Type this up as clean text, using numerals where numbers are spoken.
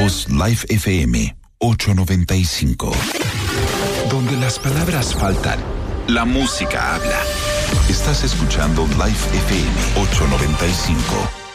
Somos Live FM 895. Donde las palabras faltan, la música habla. Estás escuchando Live FM 895.